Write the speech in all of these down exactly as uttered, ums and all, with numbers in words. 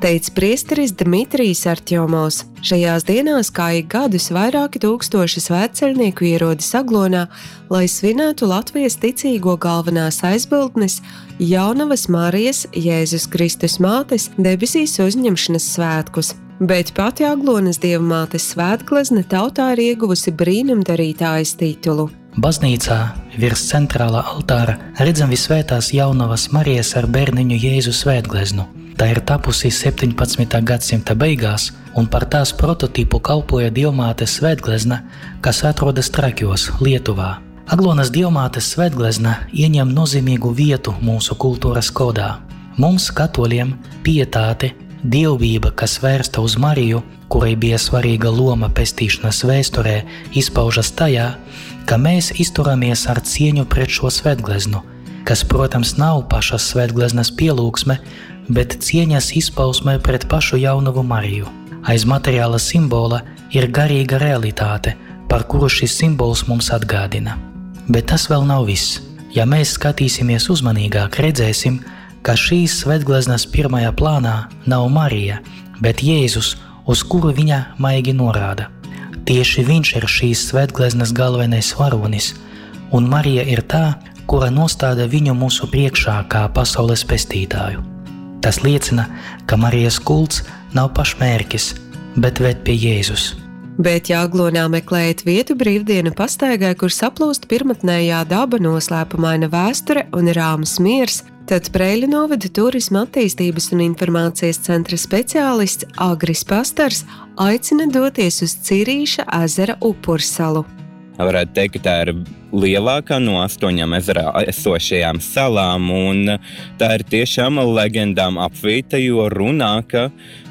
teica priesteris Dmitrijs Artjomovs. Šajās dienās, kā ik gadus, vairāki tūkstoši svētceļnieku ierodas Aglonā, lai svinētu Latvijas ticīgo galvenās aizbildnes Jaunavas Marijas, Jēzus Kristus mātes, debesīs uzņemšanas svētkus. Bet pati Aglonas Dievmātes svētglezne tautā ir ieguvusi brīnumdarītājas titulu. Baznīcā virs centrālā altāra redzam visvētās Jaunavas Marijas ar bērniņu Jēzu svētgleznu. Tā ir tapusi septiņpadsmitā gadsimta beigās, un par tās prototipu kalpoja Dievmātes svētglezna, kas atrodas Trakjos, Lietuvā. Aglonas Dievmātes svētglezna ieņem nozīmīgu vietu mūsu kultūras kodā. Mums, katoļiem, pietāte, dievība, kas vērsta uz Mariju, kurai bija svarīga loma pestīšanas vēsturē, izpaužas tajā, ka mēs izturamies ar cieņu pret šo svētgleznu, kas, protams, nav pašas svētgleznas pielūgsme, bet cieņas izpausme pret pašu Jaunavu Mariju. Aiz materiāla simbola ir garīga realitāte, par kuru šis simbols mums atgādina. Bet tas vēl nav viss. Ja mēs skatīsimies uzmanīgāk, redzēsim, ka šīs svētgleznas pirmajā plānā nav Marija, bet Jēzus, uz kuru viņa maigi norāda. Tieši viņš ir šīs svētgleznas galvenais varonis, un Marija ir tā, kura nostāda viņu mūsu priekšā kā pasaules pestītāju. Tas liecina, ka Marijas kults nav pašmērķis, bet ved pie Jēzus. Bet, ja Aglonā meklējat vietu brīvdienu pastaigai, kur saplūst pirmatnējā daba, noslēpumaina vēsture un rāms miers, tad Preiļu novada turisma attīstības un informācijas centra speciālists Agris Pastars aicina doties uz Cirīša ezera Upursalu. Varētu teikt, ka tā ir lielākā no astoņām ezerā esošajām salām, un tā ir tiešām leģendām apvīta, jo runā, ka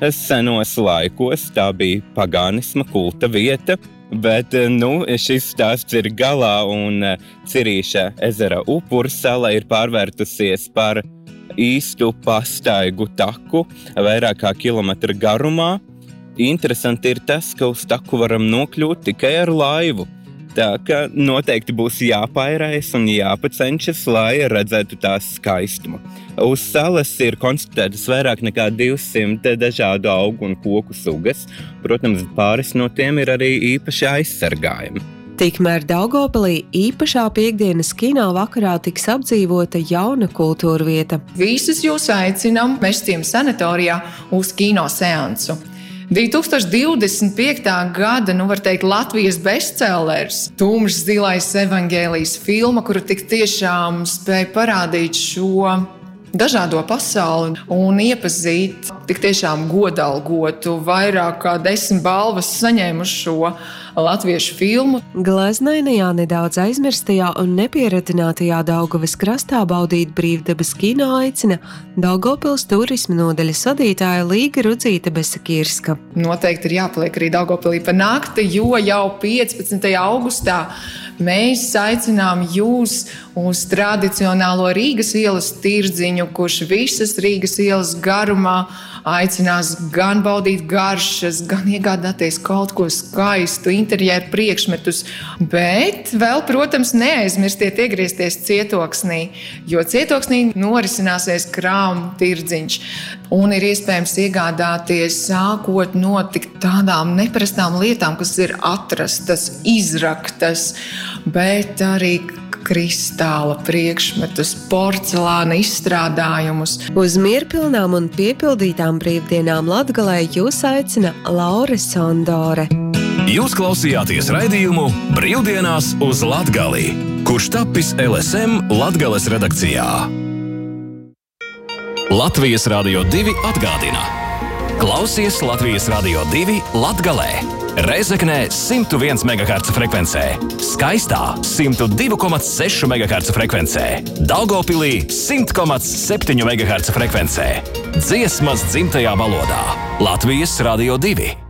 senos laikos tā bija pagānisma kulta vieta, bet nu, šis stāsts ir galā, un Cirīša ezera Upursala ir pārvērtusies par īstu pastaigu taku vairāk kā kilometra garumā. Interesanti ir tas, ka uz taku varam nokļūt tikai ar laivu. Tā ka noteikti būs jāpairējas un jāpacenšas, lai redzētu tās skaistumu. Uz salas ir konstatētas vairāk nekā divsimt dažādu augu un koku sugas. Protams, pāris no tiem ir arī īpaši aizsargājumi. Tikmēr Daugavpilī īpašā piektdienas kino vakarā tiks apdzīvota jauna kultūra vieta. Visus jūs aicinām Mežciem sanatorijā uz kino seansu. divi tūkstoši divdesmit piektā gada, nu var teikt, Latvijas bestselleris, Tumšs zilais evaņģēlijs filma, kura tik tiešām spēja parādīt šo dažādo pasauli un iepazīt tik tiešām godalgotu, vairāk kā desmit balvas saņēmuši šo latviešu filmu. Gleznainajā, nedaudz aizmirstajā un nepieretinātajā Daugavas krastā baudīt brīvdabas kino aicina Daugavpils turisma nodaļas vadītāja Līga Rudzīta Besakirska. Noteikti ir jāpaliek arī Daugavpilī pa nakti, jo jau piecpadsmitajā augustā mēs aicinām jūs uz tradicionālo Rīgas ielas tirdziņu, kurš visas Rīgas ielas garumā aicinās gan baudīt garšas, gan iegādāties kaut ko skaistu, interjeru priekšmetus, bet vēl, protams, neaizmirstiet iegriezties Cietoksnī, jo Cietoksnī norisināsies krāmu tirdziņš un ir iespējams iegādāties sākot no tik tādām neparastām lietām, kas ir atrastas, izraktas, bet arī kristāla priekšmetus, porcelāna izstrādājumus. Uz mierpilnām un piepildītām brīvdienām Latgalē jūs aicina Laura Sondore. Jūs klausījāties raidījumu Brīvdienās uz Latgali, kurš tapis L S M Latgales redakcijā. Latvijas Radio divi atgādina. Klausies Latvijas Radio divi Latgalē. Reizeknē simt viens megaherca frekvencē, Skaistā simt divi komats seši megaherca frekvencē, Daugavpilī simt komats septiņi megaherca frekvencē. Dziesmas dzimtajā valodā. Latvijas Radio divi.